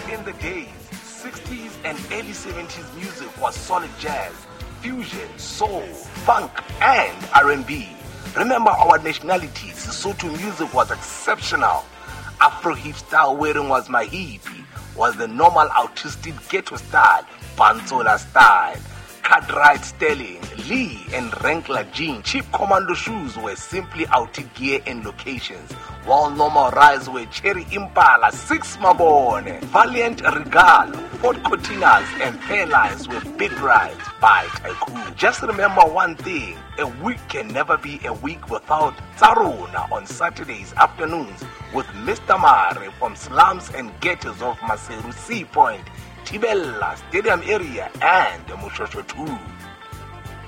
in the days, 60s and early 70s music was solid jazz, fusion, soul, funk, and R&B. Remember our nationalities, Sesotho music was exceptional. Afro hip style wearing was Mahipi, was the normal autistic ghetto style, Banzola style. Cartwright Sterling, Lee and Wrangler jeans, cheap commando shoes were simply outed gear and locations, while normal rides were Cherry Impala, 6 Mabone, Valiant Regal, Ford Cortinas and Fairlines were big rides by Tycoon. Just remember one thing, a week can never be a week without Tsarona on Saturdays afternoons with Mr. Mare from slums and ghettos of Maseru Sea Point, Tibella Stadium area and Mushosho too.